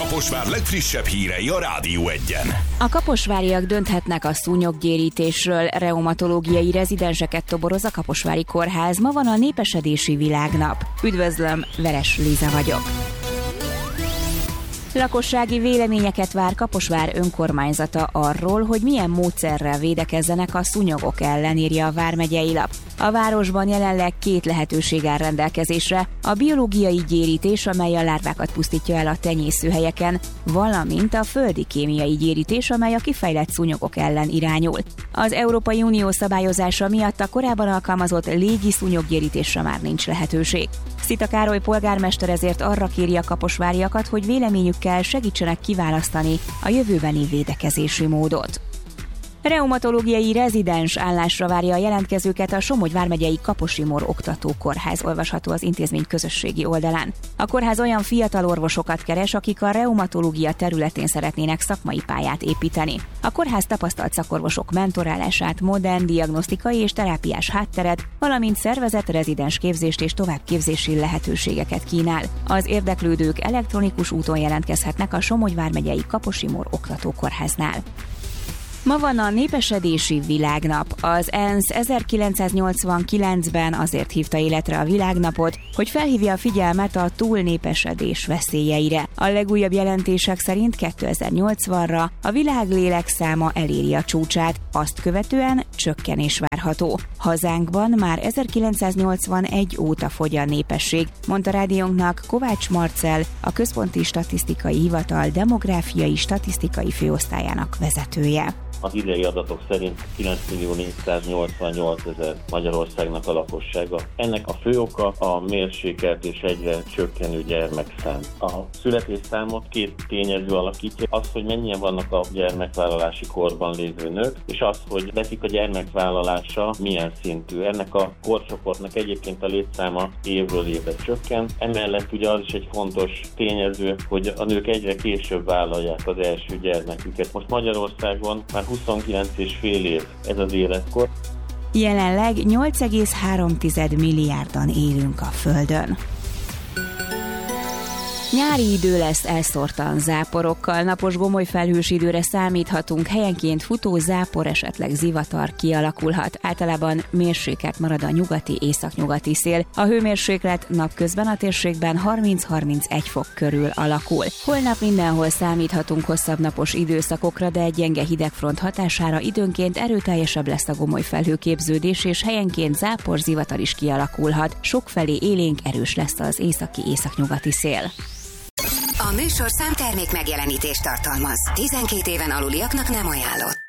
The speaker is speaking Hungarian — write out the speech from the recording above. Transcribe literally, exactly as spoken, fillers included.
Kaposvár legfrissebb hírei a Rádió Egyen. A kaposváriak dönthetnek a szúnyoggyérítésről. Reumatológiai rezidenseket toboroz a Kaposvári Kórház. Ma van a népesedési világnap. Üdvözlöm, Veres Liza vagyok. Lakossági véleményeket vár Kaposvár önkormányzata arról, hogy milyen módszerrel védekezzenek a szúnyogok ellen, írja a vármegyei lap. A városban jelenleg két lehetőség áll rendelkezésre: a biológiai gyérítés, amely a lárvákat pusztítja el a tenyészőhelyeken, valamint a földi kémiai gyérítés, amely a kifejlett szúnyogok ellen irányul. Az Európai Unió szabályozása miatt a korábban alkalmazott légi szúnyoggyérítésre már nincs lehetőség. Szita Károly polgármester ezért arra kéri a kaposváriakat, hogy véleményükkel segítsenek kiválasztani a jövőbeni védekezési módot. Reumatológiai rezidens állásra várja a jelentkezőket a Somogy vármegyei Kaposi-Mor oktatókórház, olvasható az intézmény közösségi oldalán. A kórház olyan fiatal orvosokat keres, akik a reumatológia területén szeretnének szakmai pályát építeni. A kórház tapasztalt szakorvosok mentorálását, modern diagnosztikai és terápiás hátteret, valamint szervezett rezidens képzést és továbbképzési lehetőségeket kínál. Az érdeklődők elektronikus úton jelentkezhetnek a Somogy vármegyei Kaposi-Mor oktatókórháznál. Ma van a népesedési világnap. Az ENSZ ezerkilencszáznyolcvankilencben azért hívta életre a világnapot, hogy felhívja a figyelmet a túlnépesedés veszélyeire. A legújabb jelentések szerint kétezer-nyolcvanra a világ lélekszáma eléri a csúcsát, azt követően csökkenés várható. Hazánkban már ezerkilencszáznyolcvanegy óta fogy a népesség, mondta rádiónknak Kovács Marcell, a Központi Statisztikai Hivatal demográfiai statisztikai főosztályának vezetője. Az idei adatok szerint kilenc millió négyszáznyolcvannyolcezer Magyarországnak a lakossága. Ennek a fő oka a mérsékelt és egyre csökkenő gyermekszám. A születésszámot két tényező alakítja: az, hogy mennyien vannak a gyermekvállalási korban lévő nők, és az, hogy veszik a gyermekvállalása milyen szintű. Ennek a korcsoportnak egyébként a létszáma évről évre csökken. Emellett ugye az is egy fontos tényező, hogy a nők egyre később vállalják az első gyermeküket. Most Magyarországon már huszonkilenc és fél év ez az életkor. Jelenleg nyolc egész három milliárdan élünk a Földön. Nyári idő lesz elszórtan záporokkal, napos gomoly felhős időre számíthatunk, helyenként futó zápor, esetleg zivatar kialakulhat. Általában mérsékelt marad a nyugati, északnyugati szél. A hőmérséklet napközben a térségben harminc-harmincegy fok körül alakul. Holnap mindenhol számíthatunk hosszabb napos időszakokra, de egy gyenge hidegfront hatására időnként erőteljesebb lesz a gomoly felhőképződés, és helyenként zápor, zivatar is kialakulhat. Sokfelé élénk erős lesz az északi, északnyugati szél. A műsor számtermék megjelenítést tartalmaz. tizenkét éven aluliaknak nem ajánlott.